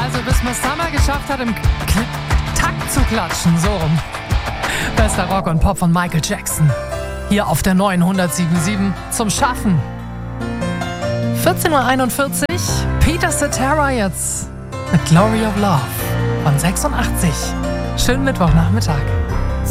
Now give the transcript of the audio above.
Also bis man es da mal geschafft hat, im Takt zu klatschen, so rum. Bester Rock und Pop von Michael Jackson. Hier auf der neuen 107.7 zum Schaffen. 14.41 Uhr, Peter Cetera jetzt mit Glory of Love von 86. Schönen Mittwochnachmittag.